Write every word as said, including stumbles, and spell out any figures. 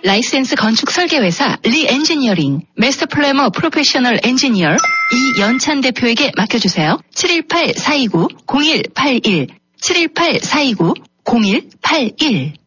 라이센스 건축 설계회사 리엔지니어링 마스터 플래머 프로페셔널 엔지니어 이연찬 대표에게 맡겨주세요. 칠일팔 사이구 공일팔일 칠일팔 사이구 공일팔일